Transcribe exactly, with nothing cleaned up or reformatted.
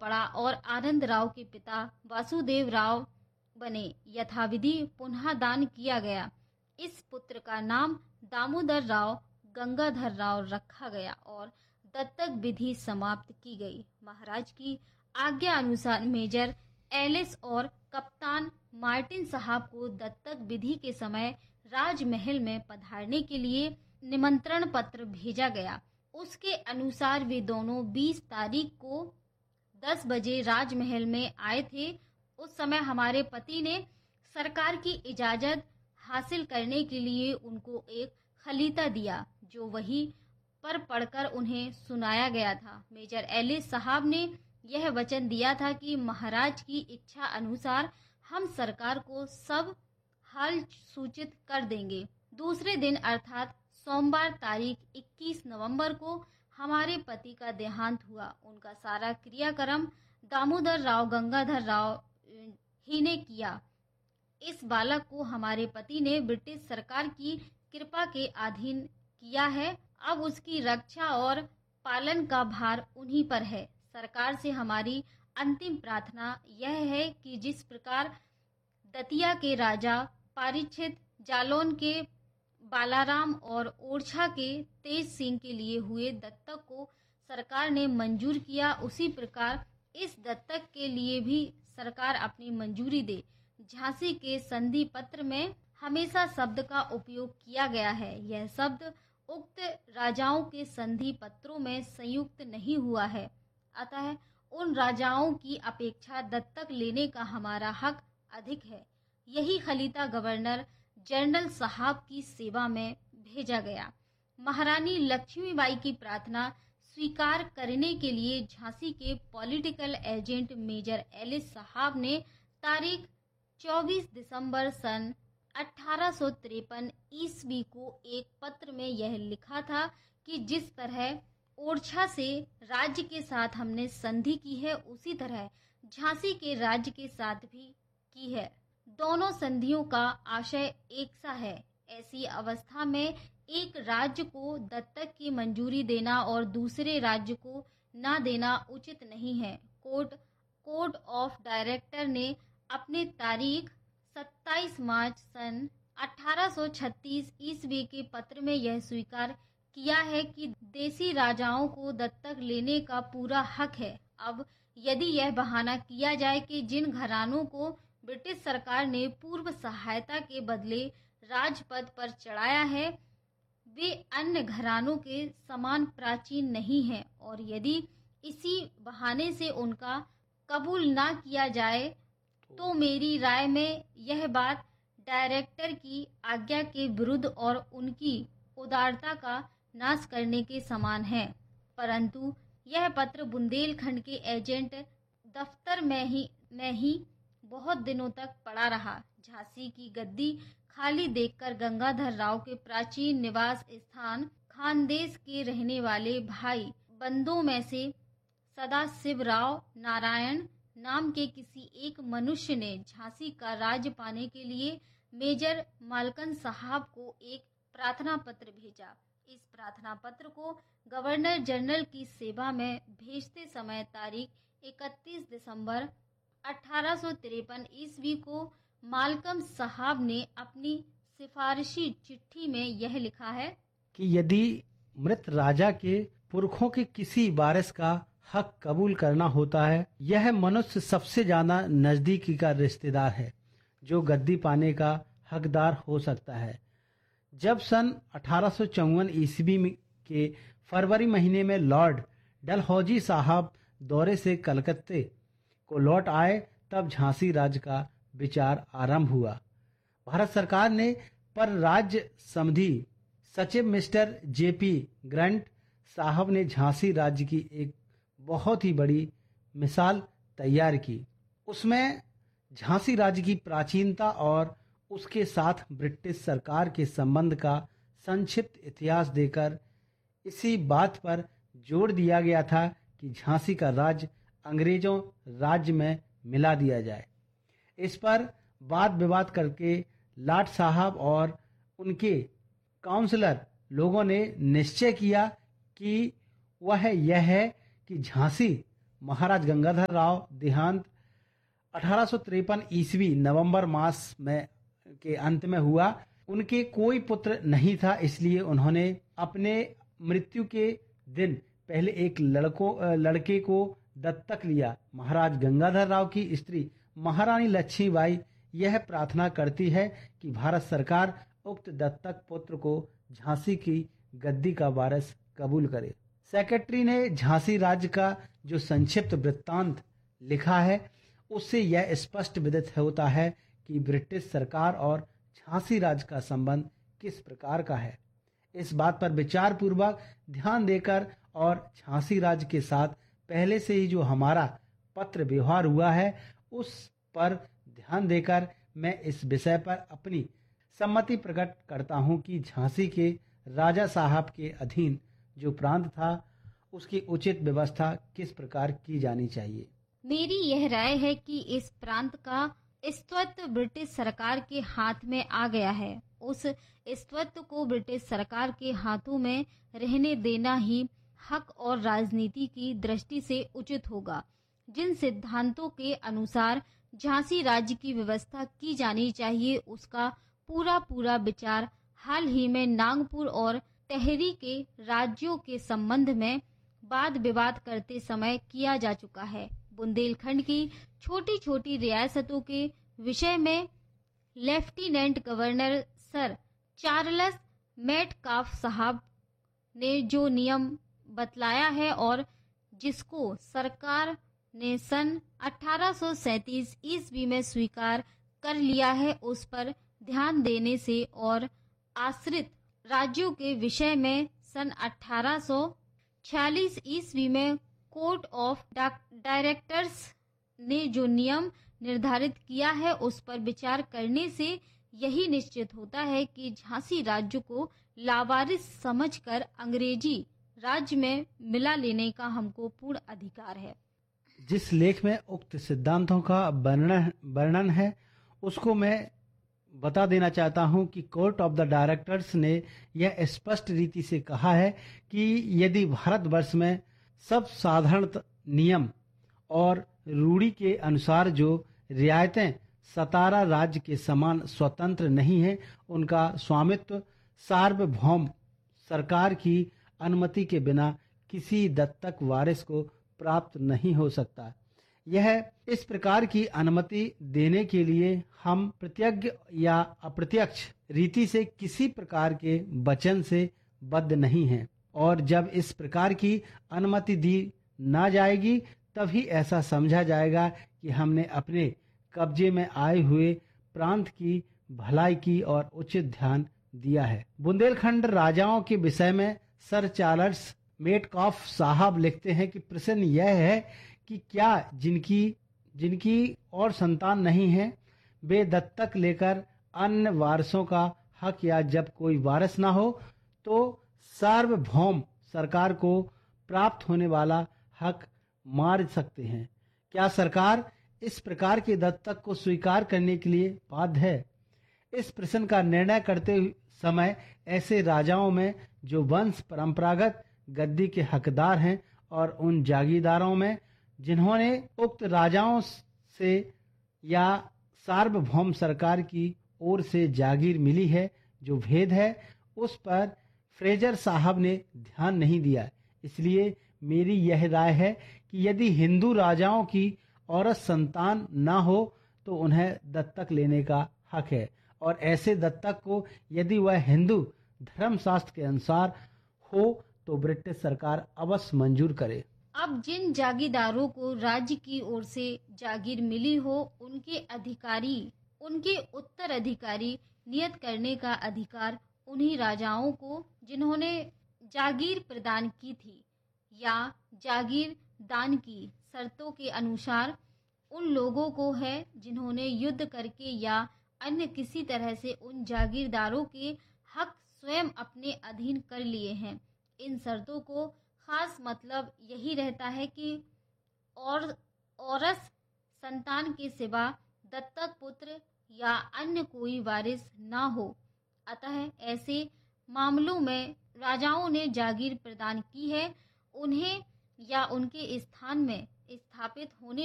पड़ा और आनंद राव के पिता वासुदेव राव बने। यथाविधि पुनः दान किया गया। इस पुत्र का नाम दामोदर राव गंगाधर राव रखा गया और दत्तक विधि समाप्त की गई। महाराज की आज्ञा अनुसार मेजर एलिस और कप्तान मार्टिन साहब को दत्तक विधि के समय राजमहल में पधारने के लिए निमंत्रण पत्र भेजा गया। उसके अनुसार वे दोनों बीस तारीख को दस बजे राजमहल में आए थे। उस समय हमारे पति ने सरकार की इजाजत हासिल करने के लिए उनको एक खलीता दिया, जो वही पर पढ़कर उन्हें सुनाया गया था। मेजर एलिस साहब ने यह वचन दिया था कि महाराज की इच्छा अनुसार हम सरकार को सब हाल सूचित कर देंगे। दूसरे दिन अर्थात सोमवार तारीख इक्कीस नवंबर को हमारे पति का देहांत हुआ। उनका सारा क्रियाक्रम दामोदर राव गंगाधर राव ही ने किया। इस बालक को हमारे पति ने ब्रिटिश सरकार की कृपा के अधीन किया है। अब उसकी रक्षा और पालन का भार उन्हीं पर है। सरकार से हमारी अंतिम प्रार्थना यह है कि जिस प्रकार दतिया के राजा परीक्षित, जालौन के बालाराम और ओरछा के तेज सिंह के लिए हुए दत्तक को सरकार ने मंजूर किया, उसी प्रकार इस दत्तक के लिए भी सरकार अपनी मंजूरी दे। झांसी के संधि पत्र में हमेशा शब्द का उपयोग किया गया है। यह शब्द उक्त राजाओं के संधि पत्रों में संयुक्त नहीं हुआ है, अतः उन राजाओं की अपेक्षा दत्तक लेने का हमारा हक अधिक है। यही खलीता गवर्नर जनरल साहब की सेवा में भेजा गया। महारानी लक्ष्मीबाई की प्रार्थना स्वीकार करने के लिए झांसी के पॉलिटिकल एजेंट मेजर एलिस साहब ने तारीख चौबीस दिसंबर सन अठारह सौ तिरपन ईस्वी को एक पत्र में यह लिखा था कि जिस तरह ओरछा से राज्य के साथ हमने संधि की है, उसी तरह झांसी के राज्य के साथ भी की है। दोनों संधियों का आशय एक सा है। ऐसी अवस्था में एक राज्य को दत्तक की मंजूरी देना और दूसरे राज्य को न देना उचित नहीं है। कोर्ट कोर्ट ऑफ डायरेक्टर ने अपने तारीख सत्ताईस मार्च सन अठारह सौ छत्तीस ईस्वी के पत्र में यह स्वीकार किया है कि देसी राजाओं को दत्तक लेने का पूरा हक है। अब यदि यह बहाना किया जाए कि जिन घरानों को ब्रिटिश सरकार ने पूर्व सहायता के बदले राजपद पर चढ़ाया है, वे अन्य घरानों के समान प्राचीन नहीं हैं, और यदि इसी बहाने से उनका कबूल ना किया जाए तो मेरी राय में यह बात डायरेक्टर की आज्ञा के विरुद्ध और उनकी उदारता का नाश करने के समान है। परंतु यह पत्र बुंदेलखंड के एजेंट दफ्तर में ही में ही बहुत दिनों तक पड़ा रहा। झांसी की गद्दी खाली देखकर गंगाधर राव के प्राचीन निवास स्थान खानदेश के रहने वाले भाई बंदों में से सदाशिवराव नारायण नाम के किसी एक मनुष्य ने झांसी का राज्य पाने के लिए मेजर मालकन साहब को एक प्रार्थना पत्र भेजा। इस प्रार्थना पत्र को गवर्नर जनरल की सेवा में भेजते समय तारीख इकतीस दिसंबर अठारह सौ तिरपन ईस्वी को मालकम साहब ने अपनी सिफारिशी चिट्ठी में यह लिखा है कि यदि मृत राजा के पुरखों के किसी वारिस का हक कबूल करना होता है, यह मनुष्य सबसे ज्यादा नजदीकी का रिश्तेदार है जो गद्दी पाने का हकदार हो सकता है। जब सन अठारह सौ चौवन ईस्वी के फरवरी महीने में लॉर्ड डलहौजी साहब दौरे से कलकत्ते को लौट आए, तब झांसी राज्य का विचार आरंभ हुआ। भारत सरकार ने पर राज्य संधि सचिव मिस्टर जेपी ग्रंट साहब ने झांसी राज्य की एक बहुत ही बड़ी मिसाल तैयार की। उसमें झांसी राज्य की प्राचीनता और उसके साथ ब्रिटिश सरकार के संबंध का संक्षिप्त इतिहास देकर इसी बात पर जोर दिया गया था कि झांसी का राज्य अंग्रेजों राज्य में मिला दिया जाए। इस पर वाद विवाद करके लाट साहब और उनके काउंसलर लोगों ने निश्चय किया कि वह यह है कि झांसी महाराज गंगाधर राव देहांत अठारह सौ तिरपन ईस्वी नवंबर मास में के अंत में हुआ। उनके कोई पुत्र नहीं था, इसलिए उन्होंने अपने मृत्यु के दिन पहले एक लड़कों लड़के को दत्तक लिया। महाराज गंगाधर राव की स्त्री महारानी लक्ष्मीबाई यह प्रार्थना करती है कि भारत सरकार उक्त दत्तक पुत्र को झांसी की गद्दी का वारिस कबूल करे। सेक्रेटरी ने झांसी राज्य का जो संक्षिप्त वृत्तांत लिखा है, उससे यह स्पष्ट विदित होता है कि ब्रिटिश सरकार और झांसी राज्य का संबंध किस प्रकार का है। इस बात पर विचार पूर्वक ध्यान देकर और झांसी राज्य के साथ पहले से ही जो हमारा पत्र व्यवहार हुआ है, उस पर ध्यान देकर मैं इस विषय पर अपनी सम्मति प्रकट करता हूं कि झांसी के राजा साहब के अधीन जो प्रांत था, उसकी उचित व्यवस्था किस प्रकार की जानी चाहिए। मेरी यह राय है कि इस प्रांत का स्वत्व ब्रिटिश सरकार के हाथ में आ गया है। उस स्वत्व को ब्रिटिश सरकार के हाथों में रहने देना ही हक और राजनीति की दृष्टि से उचित होगा। जिन सिद्धांतों के अनुसार झांसी राज्य की व्यवस्था की जानी चाहिए, उसका पूरा पूरा विचार हाल ही में नागपुर और टेहरी के राज्यों के संबंध में वाद विवाद करते समय किया जा चुका है। बुंदेलखंड की छोटी छोटी रियासतों के विषय में lieutenant governor sir Charles Metcalfe साहब ने जो नियम बतलाया है और जिसको सरकार ने सन अठारह सौ सैंतीस ईस्वी में स्वीकार कर लिया है, उस पर ध्यान देने से और आश्रित राज्यों के विषय में सन अठारह सौ छियालीस ईस्वी में कोर्ट ऑफ डायरेक्टर्स ने जो नियम निर्धारित किया है, उस पर विचार करने से यही निश्चित होता है कि झांसी राज्य को लावारिस समझकर अंग्रेजी राज्य में मिला लेने का हमको पूर्ण अधिकार है। जिस लेख में उक्त सिद्धांतों का वर्णन वर्णन है, उसको मैं बता देना चाहता हूं कि कोर्ट ऑफ द डायरेक्टर्स ने यह स्पष्ट रीति से कहा है कि यदि भारतवर्ष में सब साधारण नियम और रूढ़ी के अनुसार जो रियायतें सतारा राज्य के समान स्वतंत्र नहीं है, उनका स्वामित्व सार्वभौम सरकार की अनुमति के बिना किसी दत्तक वारिस को प्राप्त नहीं हो सकता। यह इस प्रकार की अनुमति देने के लिए हम प्रत्यक्ष या अप्रत्यक्ष रीति से किसी प्रकार के वचन से बद्ध नहीं हैं, और जब इस प्रकार की अनुमति दी ना जाएगी, तभी ऐसा समझा जाएगा कि हमने अपने कब्जे में आए हुए प्रांत की भलाई की और उचित ध्यान दिया है। बुंदेलखंड राजाओं के विषय में सर चार्ल्स मेटकाफ साहब लिखते हैं कि प्रश्न यह है कि क्या जिनकी जिनकी और संतान नहीं है, वे दत्तक लेकर अन्य वारसों का हक, या जब कोई वारिस ना हो तो सार्वभौम सरकार को प्राप्त होने वाला हक मार सकते हैं। क्या सरकार इस प्रकार के दत्तक को स्वीकार करने के लिए बाध्य है? इस प्रश्न का निर्णय करते समय ऐसे राजाओं में जो वंश परंपरागत गद्दी के हकदार हैं और उन जागीरदारों में जिन्होंने उक्त राजाओं से या सार्वभौम सरकार की ओर से जागीर मिली है, जो भेद है, उस पर फ्रेजर साहब ने ध्यान नहीं दिया। इसलिए मेरी यह राय है कि यदि हिंदू राजाओं की औरत संतान ना हो तो उन्हें दत्तक लेने का हक है, और ऐसे दत्तक को यदि वह हिंदू धर्मशास्त्र के अनुसार हो तो ब्रिटिश सरकार अवश्य मंजूर करे। अब जिन जागीरदारों को राज्य की ओर से जागीर मिली हो, उनके अधिकारी उनके उत्तराधिकारी नियत करने का अधिकार उन्हीं राजाओं को जिन्होंने जागीर प्रदान की थी या जागीर दान की शर्तों के अनुसार उन लोगों को है जिन्होंने युद्ध करके या अन्य किसी तरह से उन जागीरदारों के हक स्वयं अपने अधीन कर लिए हैं। इन शर्तों को खास मतलब यही रहता है कि और औरस संतान के सिवा दत्तक पुत्र या अन्य कोई वारिस ना हो। अतः ऐसे मामलों में राजाओं ने जागीर प्रदान की है, उन्हें या उनके स्थान में स्थापित होने